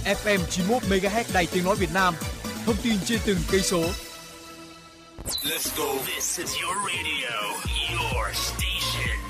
FM 91 MHz Đài Tiếng nói Việt Nam. Thông tin trên từng cây số. Let's go. This is your radio, your station.